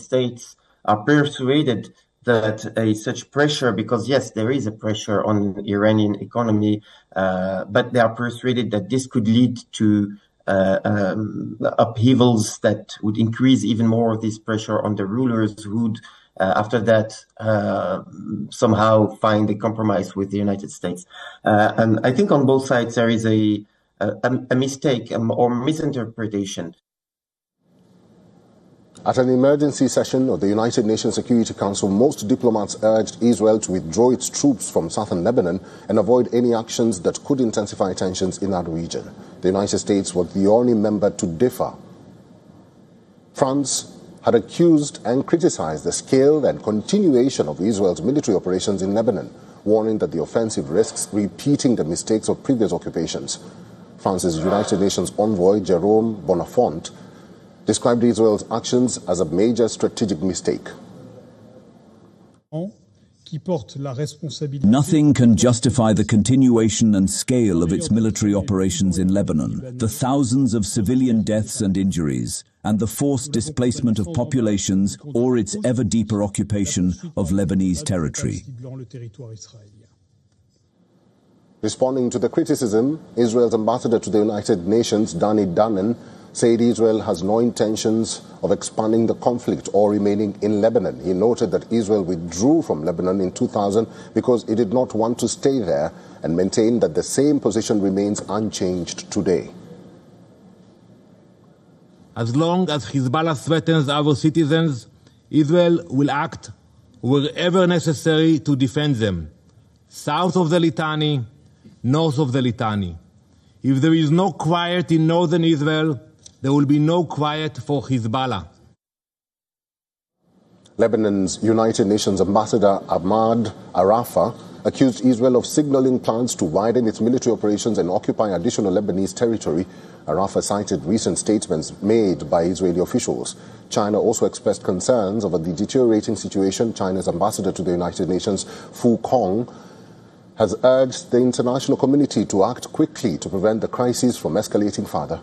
States are persuaded that such pressure, because yes, there is a pressure on the Iranian economy, but they are persuaded that this could lead to upheavals that would increase even more of this pressure on the rulers who would, after that, somehow find a compromise with the United States. And I think on both sides there is a mistake or misinterpretation. At an emergency session of the United Nations Security Council, most diplomats urged Israel to withdraw its troops from southern Lebanon and avoid any actions that could intensify tensions in that region. The United States was the only member to differ. France had accused and criticized the scale and continuation of Israel's military operations in Lebanon, warning that the offensive risks repeating the mistakes of previous occupations. France's United Nations envoy, Jérôme Bonafont, described Israel's actions as a major strategic mistake. Nothing can justify the continuation and scale of its military operations in Lebanon, the thousands of civilian deaths and injuries, and the forced displacement of populations or its ever deeper occupation of Lebanese territory. Responding to the criticism, Israel's ambassador to the United Nations, Danny Danon, said Israel has no intentions of expanding the conflict or remaining in Lebanon. He noted that Israel withdrew from Lebanon in 2000 because it did not want to stay there, and maintained that the same position remains unchanged today. As long as Hezbollah threatens our citizens, Israel will act wherever necessary to defend them, south of the Litani, north of the Litani. If there is no quiet in northern Israel, there will be no quiet for Hezbollah. Lebanon's United Nations ambassador Ahmad Arafah accused Israel of signaling plans to widen its military operations and occupy additional Lebanese territory. Arafah cited recent statements made by Israeli officials. China also expressed concerns over the deteriorating situation. China's ambassador to the United Nations, Fu Kong, has urged the international community to act quickly to prevent the crisis from escalating further.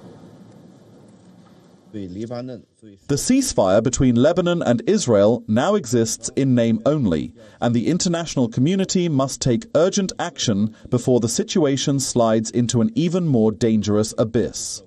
The ceasefire between Lebanon and Israel now exists in name only, and the international community must take urgent action before the situation slides into an even more dangerous abyss.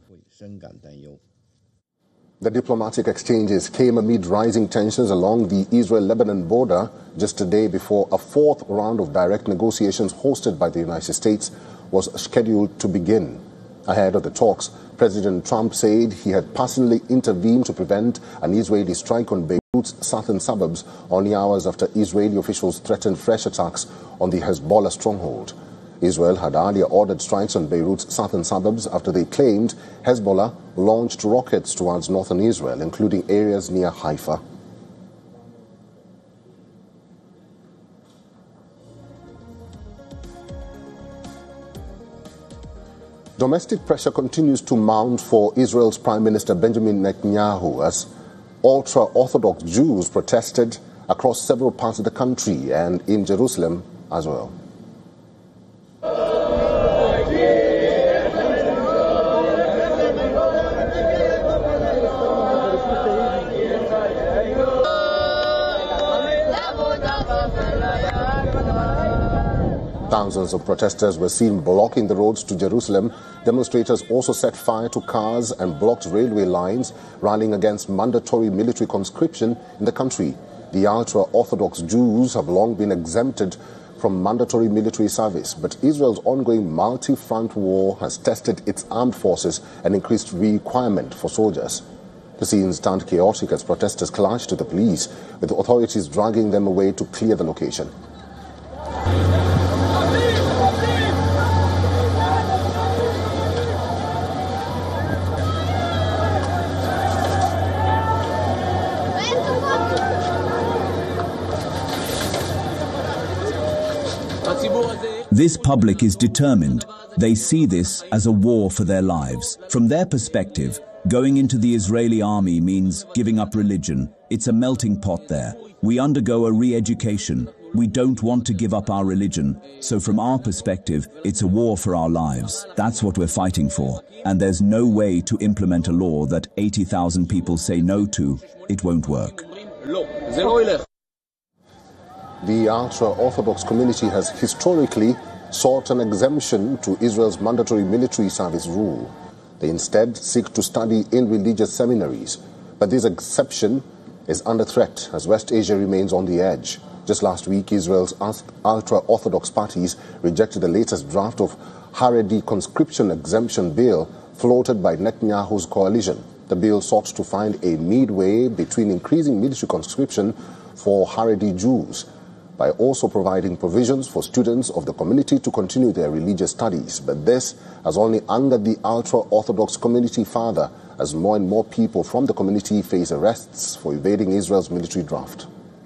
The diplomatic exchanges came amid rising tensions along the Israel-Lebanon border just a day before a fourth round of direct negotiations hosted by the United States was scheduled to begin. Ahead of the talks, President Trump said he had personally intervened to prevent an Israeli strike on Beirut's southern suburbs only hours after Israeli officials threatened fresh attacks on the Hezbollah stronghold. Israel had earlier ordered strikes on Beirut's southern suburbs after they claimed Hezbollah launched rockets towards northern Israel, including areas near Haifa. Domestic pressure continues to mount for Israel's Prime Minister Benjamin Netanyahu as ultra-Orthodox Jews protested across several parts of the country and in Jerusalem as well. Thousands of protesters were seen blocking the roads to Jerusalem. Demonstrators also set fire to cars and blocked railway lines, rallying against mandatory military conscription in the country. The ultra-Orthodox Jews have long been exempted from mandatory military service, but Israel's ongoing multi-front war has tested its armed forces and increased requirement for soldiers. The scenes turned chaotic as protesters clashed with the police, with authorities dragging them away to clear the location. This public is determined. They see this as a war for their lives. From their perspective, going into the Israeli army means giving up religion. It's a melting pot there. We undergo a re-education. We don't want to give up our religion. So from our perspective, it's a war for our lives. That's what we're fighting for. And there's no way to implement a law that 80,000 people say no to. It won't work. The ultra-Orthodox community has historically sought an exemption to Israel's mandatory military service rule. They instead seek to study in religious seminaries. But this exception is under threat as West Asia remains on the edge. Just last week, Israel's ultra-Orthodox parties rejected the latest draft of Haredi conscription exemption bill floated by Netanyahu's coalition. The bill sought to find a midway between increasing military conscription for Haredi Jews by also providing provisions for students of the community to continue their religious studies. But this has only angered the ultra-Orthodox community further as more and more people from the community face arrests for evading Israel's military draft.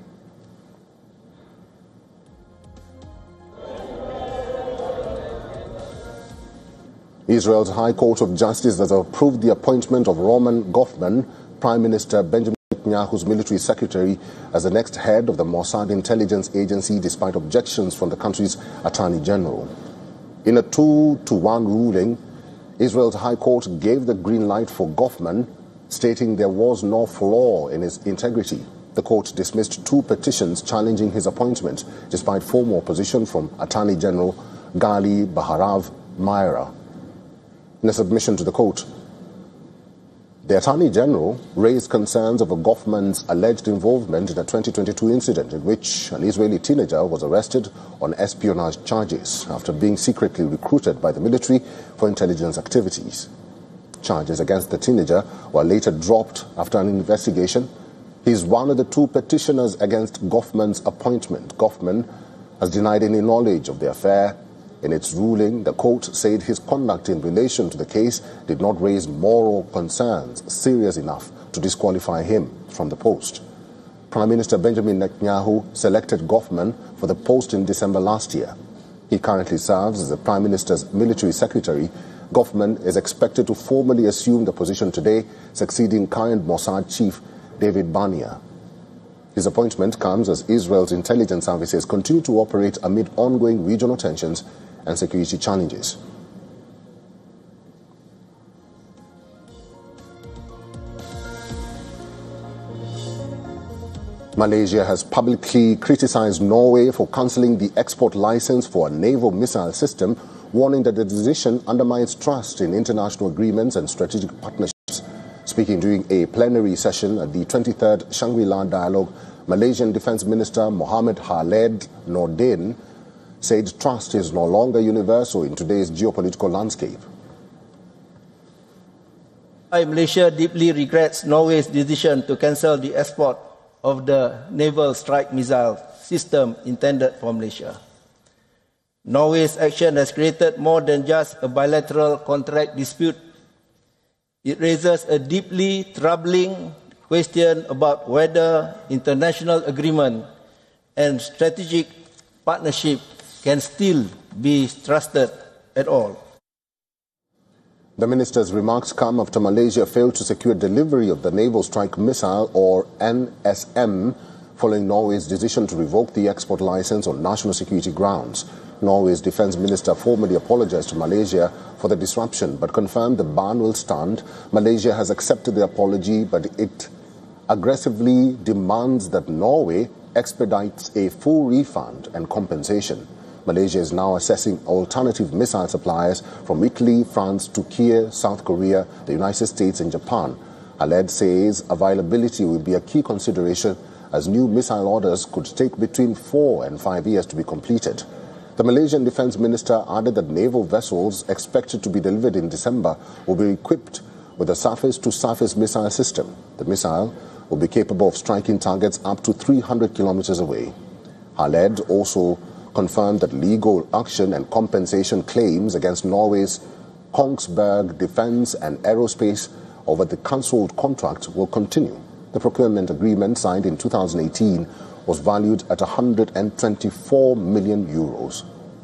Israel's High Court of Justice has approved the appointment of Roman Goffman, Prime Minister Benjamin Netanyahu's military secretary, as the next head of the Mossad intelligence agency despite objections from the country's Attorney General. In a 2-1 ruling, Israel's High Court gave the green light for Goffman, stating there was no flaw in his integrity. The court dismissed 2 petitions challenging his appointment, despite formal opposition from Attorney General Gali Baharav Meira. In a submission to the court, the Attorney General raised concerns over Goffman's alleged involvement in a 2022 incident in which an Israeli teenager was arrested on espionage charges after being secretly recruited by the military for intelligence activities. Charges against the teenager were later dropped after an investigation. He is one of the 2 petitioners against Goffman's appointment. Goffman has denied any knowledge of the affair. In its ruling, the court said his conduct in relation to the case did not raise moral concerns serious enough to disqualify him from the post. Prime Minister Benjamin Netanyahu selected Goffman for the post in December last year. He currently serves as the Prime Minister's military secretary. Goffman is expected to formally assume the position today, succeeding current Mossad chief David Barnea. His appointment comes as Israel's intelligence services continue to operate amid ongoing regional tensions and security challenges. Malaysia has publicly criticized Norway for cancelling the export license for a naval missile system, warning that the decision undermines trust in international agreements and strategic partnerships. Speaking during a plenary session at the 23rd Shangri-La Dialogue, Malaysian Defence Minister Mohamed Khaled Nordin said trust is no longer universal in today's geopolitical landscape. Malaysia deeply regrets Norway's decision to cancel the export of the naval strike missile system intended for Malaysia. Norway's action has created more than just a bilateral contract dispute. It raises a deeply troubling question about whether international agreement and strategic partnership can still be trusted at all. The minister's remarks come after Malaysia failed to secure delivery of the Naval Strike Missile, or NSM, following Norway's decision to revoke the export license on national security grounds. Norway's defense minister formally apologized to Malaysia for the disruption, but confirmed the ban will stand. Malaysia has accepted the apology, but it aggressively demands that Norway expedites a full refund and compensation. Malaysia is now assessing alternative missile suppliers from Italy, France, Turkey, South Korea, the United States and Japan. Khaled says availability will be a key consideration as new missile orders could take between 4 and 5 years to be completed. The Malaysian defense minister added that naval vessels expected to be delivered in December will be equipped with a surface-to-surface missile system. The missile will be capable of striking targets up to 300 kilometers away. Khaled also confirmed that legal action and compensation claims against Norway's Kongsberg Defence and Aerospace over the cancelled contract will continue. The procurement agreement signed in 2018 was valued at 124 million euros.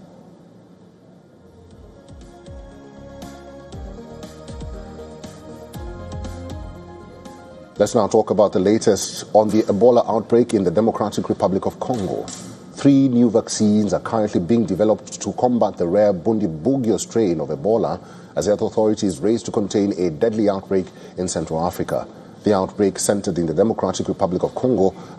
Let's now talk about the latest on the Ebola outbreak in the Democratic Republic of Congo. 3 new vaccines are currently being developed to combat the rare Bundibugyo strain of Ebola as health authorities race to contain a deadly outbreak in Central Africa. The outbreak centered in the Democratic Republic of Congo